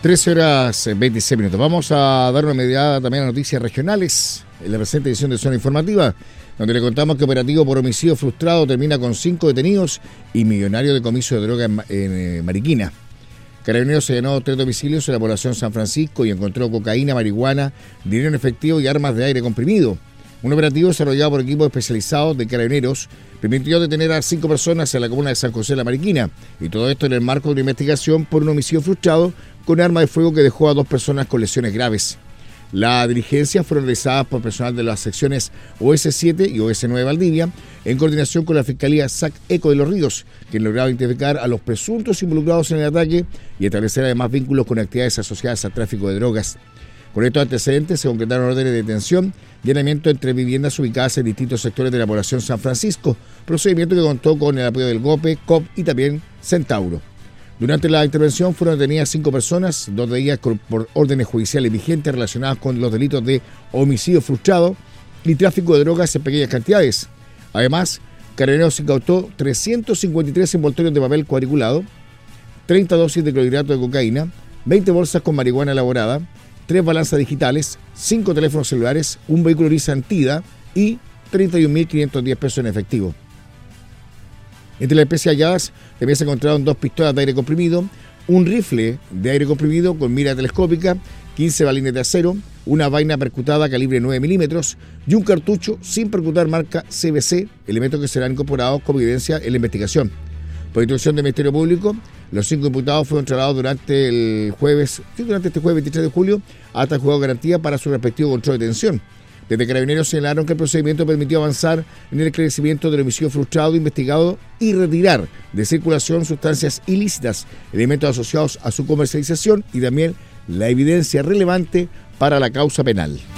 13:26. Vamos a dar una mirada también a noticias regionales en la presente edición de Zona Informativa, donde le contamos que operativo por homicidio frustrado termina con 5 detenidos y millonario decomiso de droga en Mariquina. Carabineros se llenó 3 domicilios en la población San Francisco y encontró cocaína, marihuana, dinero en efectivo y armas de aire comprimido. Un operativo desarrollado por equipos especializados de Carabineros permitió detener a 5 personas en la comuna de San José de la Mariquina, y todo esto en el marco de una investigación por un homicidio frustrado con arma de fuego que dejó a 2 personas con lesiones graves. Las diligencias fueron realizadas por personal de las secciones OS7 y OS9 Valdivia, en coordinación con la Fiscalía SAC-ECO de Los Ríos, quien lograba identificar a los presuntos involucrados en el ataque y establecer además vínculos con actividades asociadas al tráfico de drogas. Con estos antecedentes se concretaron órdenes de detención y allanamiento entre viviendas ubicadas en distintos sectores de la población San Francisco, procedimiento que contó con el apoyo del GOPE, COP y también Centauro. Durante la intervención fueron detenidas 5 personas, 2 de ellas por órdenes judiciales vigentes relacionadas con los delitos de homicidio frustrado y tráfico de drogas en pequeñas cantidades. Además, Carabineros incautó 353 envoltorios de papel cuadriculado, 30 dosis de clorhidrato de cocaína, 20 bolsas con marihuana elaborada, 3 balanzas digitales, 5 teléfonos celulares, un vehículo Nissan Tida y 31.510 pesos en efectivo. Entre las especies halladas también se encontraron 2 pistolas de aire comprimido, un rifle de aire comprimido con mira telescópica, 15 balines de acero, una vaina percutada calibre 9 milímetros y un cartucho sin percutar marca CBC, elementos que serán incorporados como evidencia en la investigación. Por instrucción del Ministerio Público, los 5 imputados fueron trasladados durante este jueves 23 de julio hasta el juzgado de garantía para su respectivo control de detención. Desde Carabineros señalaron que el procedimiento permitió avanzar en el esclarecimiento del homicidio frustrado investigado y retirar de circulación sustancias ilícitas, elementos asociados a su comercialización y también la evidencia relevante para la causa penal.